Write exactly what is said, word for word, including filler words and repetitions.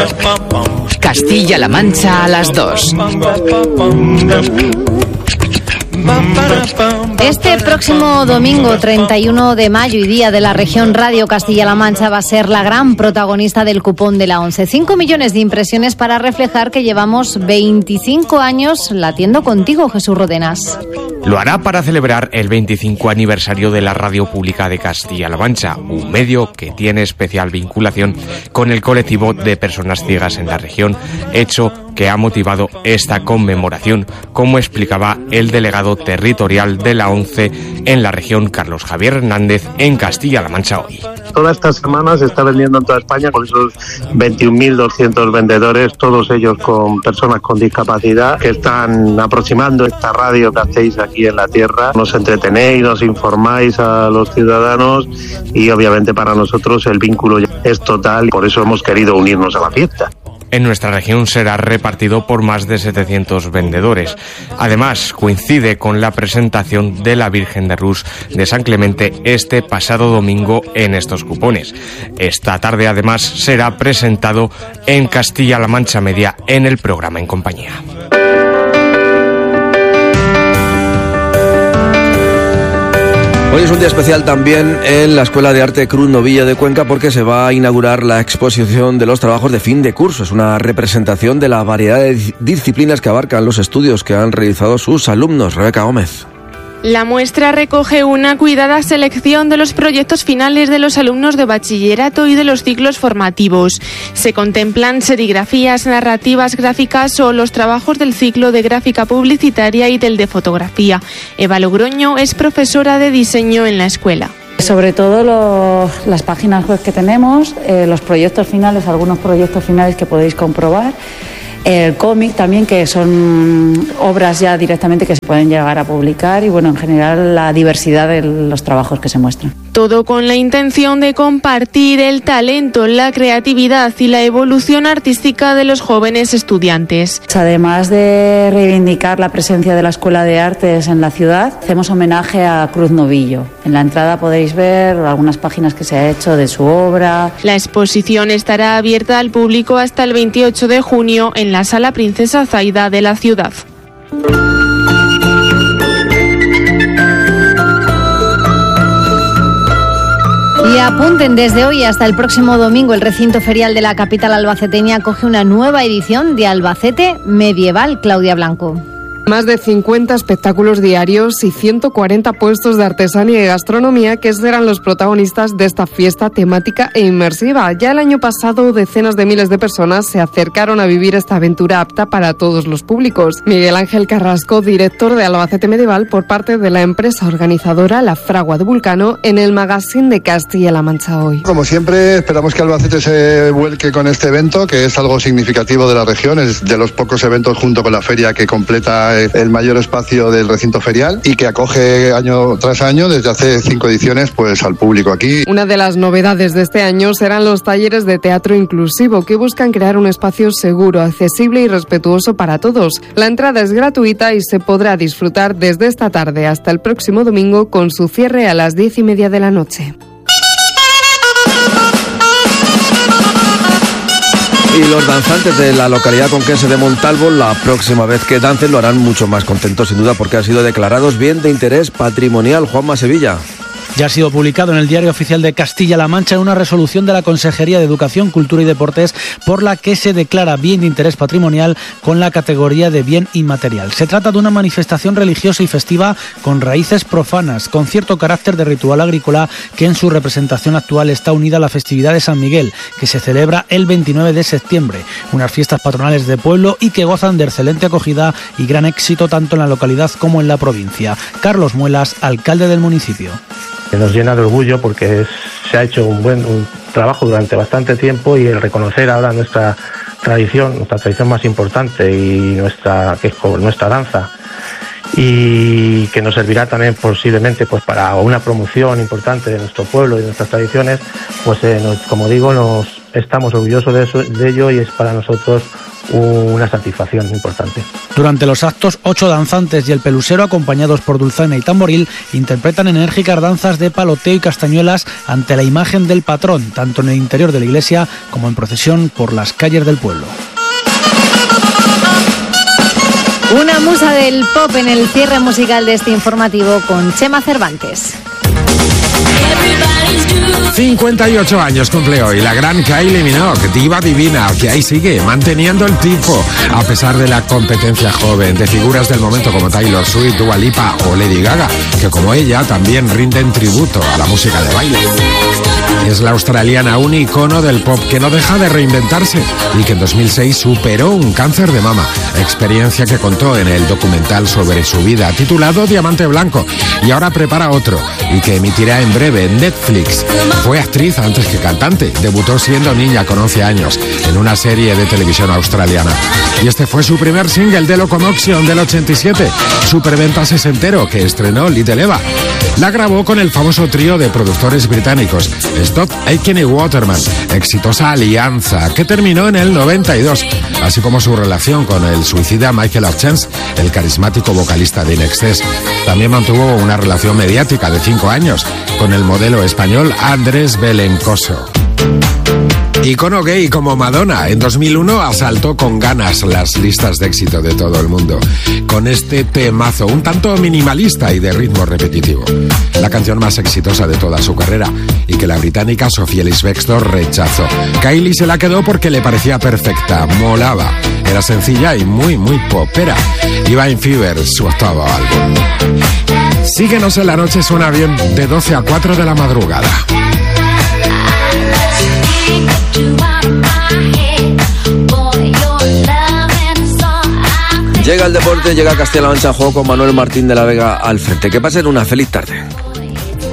Castilla-La Mancha a las dos. Este próximo domingo treinta y uno de mayo y día de la región, Radio Castilla-La Mancha va a ser la gran protagonista del cupón de la ONCE. Cinco millones de impresiones para reflejar que llevamos veinticinco años latiendo contigo, Jesús Rodenas. Lo hará para celebrar el veinticinco aniversario de la Radio Pública de Castilla-La Mancha, un medio que tiene especial vinculación con el colectivo de personas ciegas en la región, hecho que ha motivado esta conmemoración, como explicaba el delegado territorial de la ONCE en la región, Carlos Javier Hernández, en Castilla-La Mancha hoy. Toda esta semana se está vendiendo en toda España con esos veintiún mil doscientos vendedores, todos ellos con personas con discapacidad, que están aproximando esta radio que hacéis aquí en la tierra. Nos entretenéis, nos informáis a los ciudadanos y obviamente para nosotros el vínculo es total, por eso hemos querido unirnos a la fiesta. En nuestra región será repartido por más de setecientos vendedores. Además, coincide con la presentación de la Virgen de Rus de San Clemente este pasado domingo en estos cupones. Esta tarde, además, será presentado en Castilla-La Mancha Media en el programa En Compañía. Hoy es un día especial también en la Escuela de Arte Cruz Novillo de Cuenca porque se va a inaugurar la exposición de los trabajos de fin de curso. Es una representación de la variedad de disciplinas que abarcan los estudios que han realizado sus alumnos. Rebeca Gómez. La muestra recoge una cuidada selección de los proyectos finales de los alumnos de bachillerato y de los ciclos formativos. Se contemplan serigrafías, narrativas gráficas o los trabajos del ciclo de gráfica publicitaria y del de fotografía. Eva Logroño es profesora de diseño en la escuela. Sobre todo los, las páginas web que tenemos, eh, los proyectos finales, algunos proyectos finales que podéis comprobar. El cómic también, que son obras ya directamente que se pueden llegar a publicar y, bueno, en general la diversidad de los trabajos que se muestran. Todo con la intención de compartir el talento, la creatividad y la evolución artística de los jóvenes estudiantes. Además de reivindicar la presencia de la Escuela de Artes en la ciudad, hacemos homenaje a Cruz Novillo. En la entrada podéis ver algunas páginas que se ha hecho de su obra. La exposición estará abierta al público hasta el veintiocho de junio en la Sala Princesa Zaida de la ciudad. Y apunten, desde hoy hasta el próximo domingo el recinto ferial de la capital albaceteña acoge una nueva edición de Albacete Medieval. Claudia Blanco. Más de cincuenta espectáculos diarios y ciento cuarenta puestos de artesanía y gastronomía que serán los protagonistas de esta fiesta temática e inmersiva. Ya el año pasado, decenas de miles de personas se acercaron a vivir esta aventura apta para todos los públicos. Miguel Ángel Carrasco, director de Albacete Medieval por parte de la empresa organizadora La Fragua de Vulcano, en el magazine de Castilla-La Mancha hoy. Como siempre, esperamos que Albacete se vuelque con este evento, que es algo significativo de la región. Es de los pocos eventos junto con la feria que completa el mayor espacio del recinto ferial y que acoge año tras año desde hace cinco ediciones pues al público aquí. Una de las novedades de este año serán los talleres de teatro inclusivo que buscan crear un espacio seguro, accesible y respetuoso para todos. La entrada es gratuita y se podrá disfrutar desde esta tarde hasta el próximo domingo con su cierre a las diez y media de la noche. Y los danzantes de la localidad conquense de Montalvo, la próxima vez que dancen lo harán mucho más contentos, sin duda, porque han sido declarados bien de interés patrimonial. Juanma Sevilla. Ya ha sido publicado en el Diario Oficial de Castilla-La Mancha una resolución de la Consejería de Educación, Cultura y Deportes por la que se declara bien de interés patrimonial con la categoría de bien inmaterial. Se trata de una manifestación religiosa y festiva con raíces profanas, con cierto carácter de ritual agrícola que en su representación actual está unida a la festividad de San Miguel, que se celebra el veintinueve de septiembre, unas fiestas patronales de pueblo y que gozan de excelente acogida y gran éxito tanto en la localidad como en la provincia. Carlos Muelas, alcalde del municipio. Nos llena de orgullo porque es, se ha hecho un buen un trabajo durante bastante tiempo y el reconocer ahora nuestra tradición, nuestra tradición más importante y nuestra que es nuestra danza y que nos servirá también posiblemente pues para una promoción importante de nuestro pueblo y de nuestras tradiciones, pues eh, nos, como digo, nos estamos orgullosos de, eso, de ello y es para nosotros una satisfacción importante. Durante los actos, ocho danzantes y el pelusero, acompañados por dulzaina y tamboril, interpretan enérgicas danzas de paloteo y castañuelas ante la imagen del patrón, tanto en el interior de la iglesia como en procesión por las calles del pueblo. Una musa del pop en el cierre musical de este informativo con Chema Cervantes. cincuenta y ocho años cumple hoy la gran Kylie Minogue, diva divina, que ahí sigue, manteniendo el tipo, a pesar de la competencia joven de figuras del momento como Taylor Swift, Dua Lipa o Lady Gaga, que como ella también rinden tributo a la música de baile. Es la australiana un icono del pop que no deja de reinventarse y que en dos mil seis superó un cáncer de mama, experiencia que contó en el documental sobre su vida titulado Diamante Blanco, y ahora prepara otro y que emitirá en breve en Netflix. Fue actriz antes que cantante, debutó siendo niña con once años en una serie de televisión australiana y este fue su primer single de Locomotion del ochenta y siete, superventa sesentero, que estrenó Little Eva. La grabó con el famoso trío de productores británicos Stott, Aitken y Waterman, exitosa alianza que terminó en el noventa y dos, así como su relación con el suicida Michael Hutchence, el carismático vocalista de In Excess. También mantuvo una relación mediática de cinco años con el modelo español Andrés Belencoso. Icono gay como Madonna, en dos mil uno asaltó con ganas las listas de éxito de todo el mundo con este temazo, un tanto minimalista y de ritmo repetitivo. La canción más exitosa de toda su carrera y que la británica Sophie Ellis-Bextor rechazó. Kylie se la quedó porque le parecía perfecta, molaba, era sencilla y muy, muy popera. Divine Fever, su octavo álbum. Síguenos en la noche, suena bien, de doce a cuatro de la madrugada. Llega el deporte, llega Castilla-La Mancha, juego con Manuel Martín de la Vega al frente. Que pasen una feliz tarde.